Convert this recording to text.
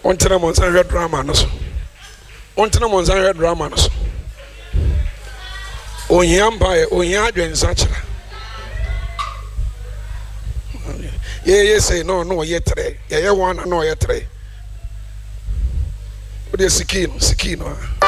ontena mo nsan hwɛ drama no so ontena mo nsan hwɛ drama no so ohia mpa ohia adwensa kyerɛ ye say no ye tre ye one no ye tre o de sikino